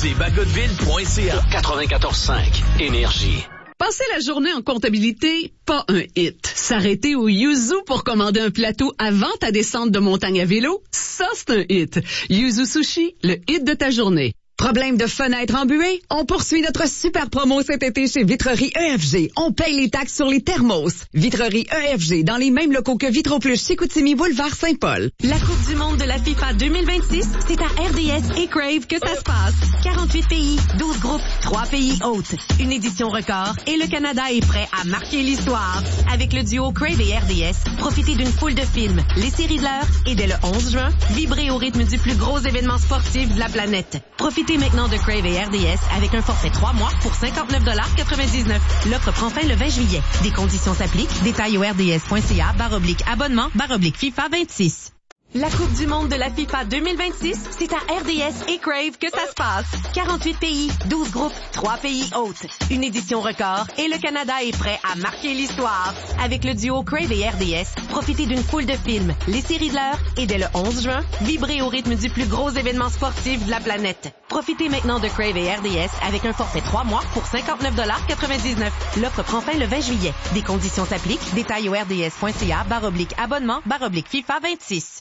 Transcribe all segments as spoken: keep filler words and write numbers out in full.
visitez bagotville point c a. quatre-vingt-quatorze cinq Énergie. Passer la journée en comptabilité, pas un hit. S'arrêter au Yuzu pour commander un plateau avant ta descente de montagne à vélo, ça c'est un hit. Yuzu Sushi, le hit de ta journée. Problème de fenêtre embuée? On poursuit notre super promo cet été chez Vitrerie E F G. On paye les taxes sur les thermos. Vitrerie E F G, dans les mêmes locaux que Vitro-Plus chez Chicoutimi, boulevard Saint-Paul. La Coupe du monde de la FIFA deux mille vingt-six, c'est à R D S et Crave que ça se passe. quarante-huit pays, douze groupes, trois pays hôtes. Une édition record et le Canada est prêt à marquer l'histoire. Avec le duo Crave et R D S, profitez d'une foule de films, les séries de l'heure et dès le onze juin, vibrez au rythme du plus gros événement sportif de la planète. Profitez maintenant de Crave et R D S avec un forfait trois mois pour cinquante-neuf dollars quatre-vingt-dix-neuf. L'offre prend fin le vingt juillet. Des conditions s'appliquent. Détails au r d s point c a barre oblique abonnement barre oblique FIFA vingt-six. La Coupe du monde de la FIFA deux mille vingt-six, c'est à R D S et Crave que ça se passe. quarante-huit pays, douze groupes, trois pays hôtes. Une édition record et le Canada est prêt à marquer l'histoire. Avec le duo Crave et R D S, profitez d'une foule de films, les séries de l'heure et dès le onze juin, vibrez au rythme du plus gros événement sportif de la planète. Profitez maintenant de Crave et R D S avec un forfait trois mois pour cinquante-neuf dollars quatre-vingt-dix-neuf. L'offre prend fin le vingt juillet. Des conditions s'appliquent. Détails au r d s point c a barre oblique abonnement barre oblique FIFA vingt-six.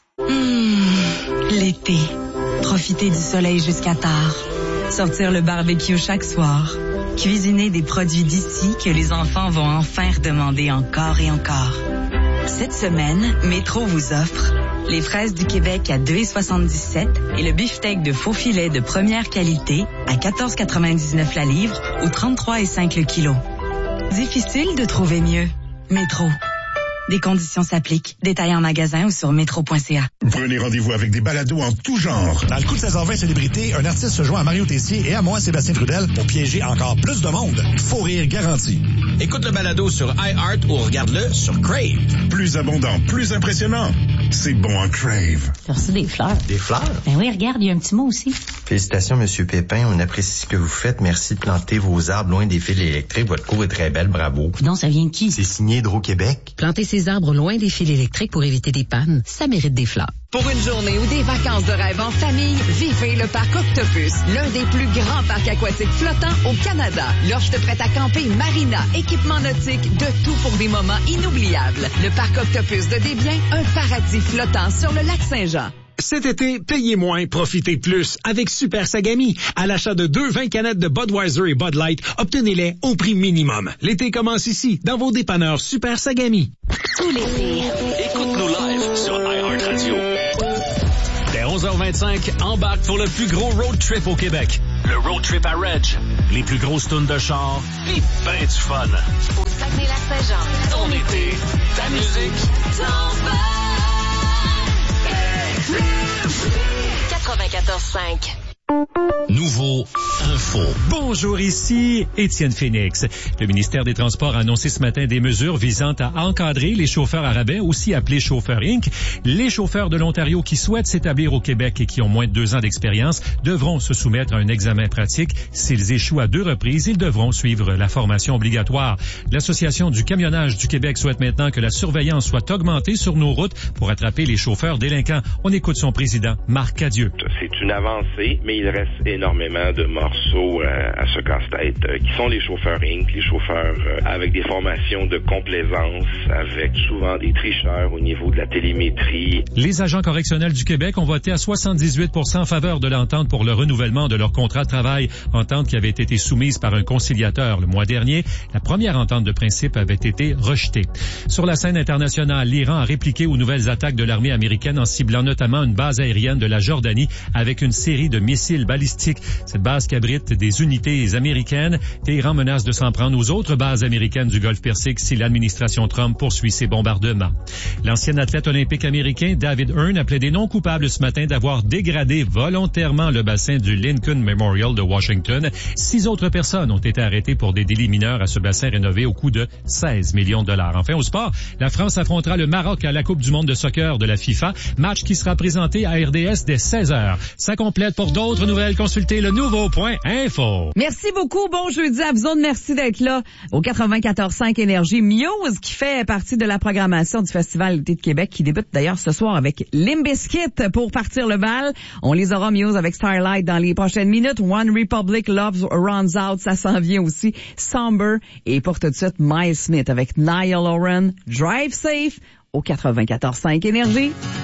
Mmh, l'été. Profiter du soleil jusqu'à tard. Sortir le barbecue chaque soir. Cuisiner des produits d'ici que les enfants vont enfin redemander encore et encore. Cette semaine, Métro vous offre les fraises du Québec à deux soixante-dix-sept et le beefsteak de faux filet de première qualité à quatorze quatre-vingt-dix-neuf la livre ou trente-trois et cinq le kilo. Difficile de trouver mieux. Métro. Des conditions s'appliquent. Détails en magasin ou sur métro point c a. Prenez rendez-vous avec des balados en tout genre. Dans le coup de seize vingt célébrité, un artiste se joint à Mario Tessier et à moi, Sébastien Trudel, pour piéger encore plus de monde. Faux rire garanti. Écoute le balado sur iHeart ou regarde-le sur Crave. Plus abondant, plus impressionnant. C'est bon en Crave. T'as reçu des fleurs. Des fleurs? Ben oui, regarde, il y a un petit mot aussi. Félicitations, Monsieur Pépin. On apprécie ce que vous faites. Merci de planter vos arbres loin des fils électriques. Votre cour est très belle. Bravo. Non, ça vient de qui? C'est signé Hydro-Québec. Planter ses arbres loin des fils électriques pour éviter des pannes, ça mérite des fleurs. Pour une journée ou des vacances de rêve en famille, vivez le parc Octopus, l'un des plus grands parcs aquatiques flottants au Canada. Lorsque prête à camper, marina, équipement nautique, de tout pour des moments inoubliables. Le parc Octopus de Desbiens, un paradis flottant sur le lac Saint-Jean. Cet été, payez moins, profitez plus avec Super Sagami. À l'achat de deux vingt canettes de Budweiser et Bud Light, obtenez-les au prix minimum. L'été commence ici, dans vos dépanneurs Super Sagami. Tout l'été. Écoute-nous live sur iHeartRadio. Dès onze heures vingt-cinq, embarque pour le plus gros road trip au Québec. Le road trip à Reg. Les plus grosses tunes de char, pis ben du fun. Au Saguenay-Lac-Saint-Jean. Ton été, ta musique, ton fun. quatre-vingt-quatorze cinq. Nouveau info. Bonjour, ici Étienne Phoenix. Le ministère des Transports a annoncé ce matin des mesures visant à encadrer les chauffeurs à rabais, aussi appelés chauffeurs Inc. Les chauffeurs de l'Ontario qui souhaitent s'établir au Québec et qui ont moins de deux ans d'expérience devront se soumettre à un examen pratique. S'ils échouent à deux reprises, ils devront suivre la formation obligatoire. L'Association du camionnage du Québec souhaite maintenant que la surveillance soit augmentée sur nos routes pour attraper les chauffeurs délinquants. On écoute son président, Marc Cadieux. C'est une avancée, mais il reste énormément de morceaux euh, à ce casse-tête, euh, qui sont les chauffeurs Inc, les chauffeurs euh, avec des formations de complaisance, avec souvent des tricheurs au niveau de la télémétrie. Les agents correctionnels du Québec ont voté à soixante-dix-huit pour cent en faveur de l'entente pour le renouvellement de leur contrat de travail, entente qui avait été soumise par un conciliateur le mois dernier. La première entente de principe avait été rejetée. Sur la scène internationale, l'Iran a répliqué aux nouvelles attaques de l'armée américaine en ciblant notamment une base aérienne de la Jordanie avec une série de missiles balistiques. Cette base qui abrite des unités américaines. Téhéran menace de s'en prendre aux autres bases américaines du Golfe Persique si l'administration Trump poursuit ses bombardements. L'ancien athlète olympique américain David Hearn a plaidé non coupable ce matin d'avoir dégradé volontairement le bassin du Lincoln Memorial de Washington. Six autres personnes ont été arrêtées pour des délits mineurs à ce bassin rénové au coût de seize millions de dollars. Enfin, au sport, la France affrontera le Maroc à la Coupe du monde de soccer de la FIFA, match qui sera présenté à R D S dès seize heures. Ça complète. Pour d'autres nouvelles, consultez écoutez le nouveau point info. Merci beaucoup. Bon jeudi à vous autres. Merci d'être là au quatre-vingt-quatorze cinq Énergie. Muse qui fait partie de la programmation du Festival d'été de Québec qui débute d'ailleurs ce soir avec Limp Bizkit pour partir le bal. On les aura Muse avec Starlight dans les prochaines minutes. One Republic, Love Runs Out, ça s'en vient aussi. Somber. Et pour tout de suite, Miles Smith avec Niall Horan, Drive Safe au quatre-vingt-quatorze cinq Énergie.